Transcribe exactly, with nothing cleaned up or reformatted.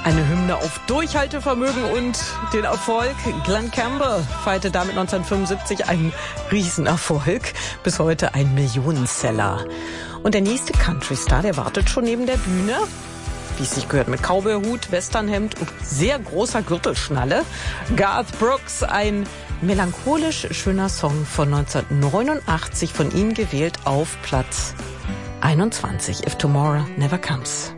Eine Hymne auf Durchhaltevermögen und den Erfolg. Glen Campbell feierte damit neunzehnhundertfünfundsiebzig einen Riesenerfolg. Bis heute ein Millionenseller. Und der nächste Country-Star, der wartet schon neben der Bühne. Wie es sich gehört, mit Cowboyhut, Westernhemd und sehr großer Gürtelschnalle. Garth Brooks, ein melancholisch schöner Song von neunzehnhundertneunundachtzig, von ihm gewählt auf Platz einundzwanzig. If Tomorrow Never Comes.